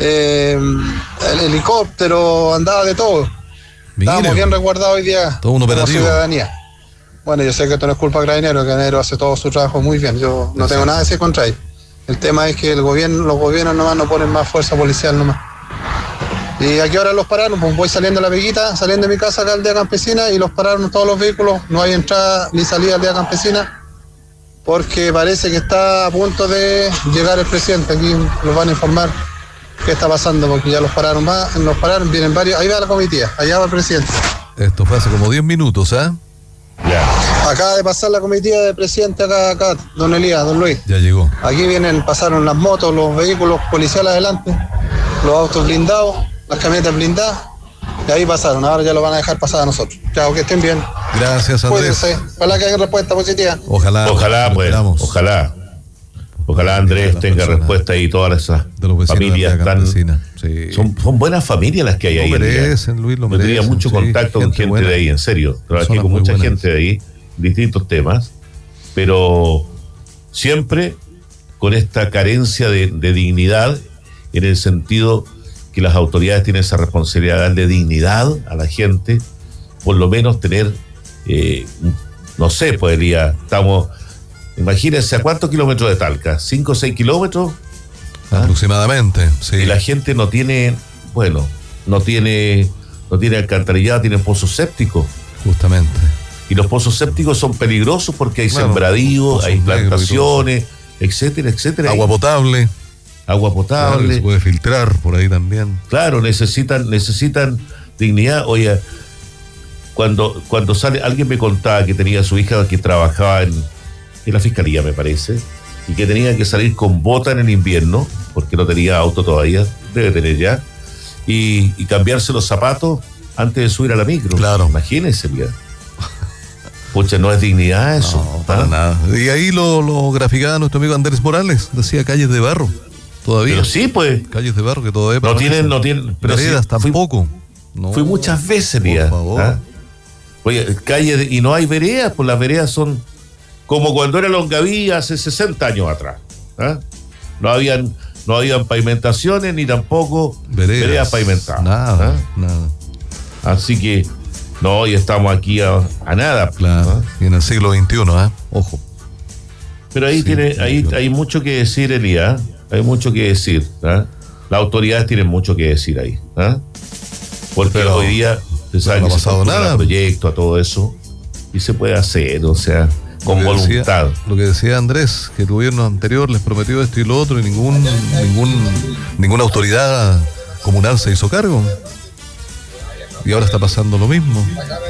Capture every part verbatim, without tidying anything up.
eh, el helicóptero, andaba de todo. Mire, estábamos bien resguardados hoy día. Todo un operativo. Como ciudadanía. Bueno, yo sé que esto no es culpa de Carabineros, Carabineros hace todo su trabajo muy bien. Yo no tengo nada que decir contra ellos. El tema es que el gobierno, los gobiernos nomás no ponen más fuerza policial nomás. ¿Y a qué hora los pararon? Pues voy saliendo de la Peguita, saliendo de mi casa acá al Día Campesina, y los pararon todos los vehículos. No hay entrada ni salida al Día Campesina, porque parece que está a punto de llegar el presidente. Aquí nos van a informar qué está pasando, porque ya los pararon más, los pararon, vienen varios. Ahí va la comitiva, allá va el presidente. Esto fue hace como diez minutos, ¿eh? Ya. Acaba de pasar la comitiva de presidente acá, acá, don Elías, don Luis. Ya llegó. Aquí vienen, pasaron las motos, los vehículos policiales adelante, los autos blindados, las camionetas blindadas, y ahí pasaron. Ahora ya lo van a dejar pasar a nosotros. Chao, que estén bien. Gracias, Andrés. Cuídense. Ojalá que haya respuesta positiva. Ojalá. Ojalá, pues, ojalá. Ojalá Andrés tenga respuesta y todas esas familias tan... Sí. Son, son buenas familias las que hay lo ahí. Merecen, Luis, lo Yo merecen. tenía mucho sí, contacto con gente buena. De ahí, en serio. Trabajé con mucha buenas. gente de ahí, distintos temas, pero siempre con esta carencia de, de dignidad, en el sentido que las autoridades tienen esa responsabilidad de darle dignidad a la gente, por lo menos tener, eh, no sé, podría, estamos... Imagínense, ¿a cuántos kilómetros de Talca? ¿Cinco o seis kilómetros? ¿Ah? Aproximadamente, sí. Y la gente no tiene, bueno, no tiene, no tiene alcantarillado, tiene pozos sépticos. Justamente. Y los pozos sépticos son peligrosos porque hay claro, sembradíos, hay plantaciones, etcétera, etcétera. Agua potable. Agua potable. Claro, se puede filtrar por ahí también. Claro, necesitan, necesitan dignidad. Oye, cuando, cuando sale, alguien me contaba que tenía a su hija que trabajaba en, en la fiscalía, me parece, y que tenía que salir con bota en el invierno, porque no tenía auto todavía, debe tener ya, y, y cambiarse los zapatos antes de subir a la micro. Claro. Imagínense, mira. Pucha, no es dignidad eso. No, para ¿ah? nada. Y ahí lo, lo graficaba nuestro amigo Andrés Morales, decía calles de barro, todavía. Pero sí, pues. Calles de barro que todavía no tienen, no tienen. Pero veredas sí, tampoco. Fui, no, fui muchas veces, mira. Por favor. ¿Ah? Oye, calles, de, y no hay veredas, pues las veredas son como cuando era Longaví hace sesenta años atrás. ¿Ah? No habían, no habían pavimentaciones ni tampoco veredas, veredas pavimentadas. Nada, ¿ah? nada. Así que, no, hoy estamos aquí a, a nada. Claro, ¿ah? Y en el siglo veintiuno, ¿eh? Ojo. Pero ahí, sí, tiene, ahí hay mucho que decir, Elías. Hay mucho que decir. ¿Ah? Las autoridades tienen mucho que decir ahí. ¿Ah? Porque pero, hoy día se sabe no que ha pasado se nada. Un proyecto, a todo eso, y se puede hacer, o sea, con lo voluntad. Decía, lo que decía Andrés, que el gobierno anterior les prometió esto y lo otro, y ningún, ningún, ninguna autoridad comunal se hizo cargo. Y ahora está pasando lo mismo.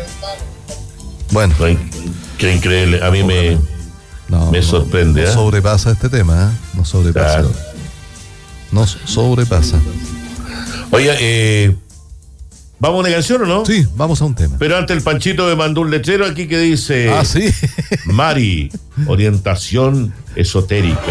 Bueno. Qué increíble. A mí me, no, me no, sorprende. No ¿eh? sobrepasa este tema, ¿eh? No sobrepasa. Claro. No sobrepasa. Oye, eh, ¿vamos a una canción o no? Sí, vamos a un tema. Pero antes el Panchito me mandó un letrero aquí que dice... Ah, sí. Mari, orientación esotérica.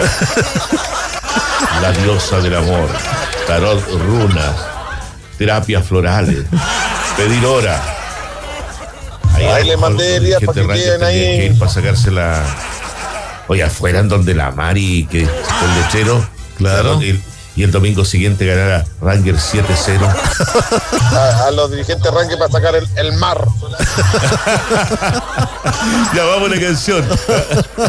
La diosa del amor. Tarot runas. Terapias florales. Pedir hora. Ahí, ahí le mandé el día para que queden ahí. Que ir para sacarse la... Oye, afuera en donde la Mari, que el lechero. Claro. El, y el domingo siguiente ganara Ranger siete cero. A, a los dirigentes Ranger para sacar el, el mar. Ya vamos a la canción.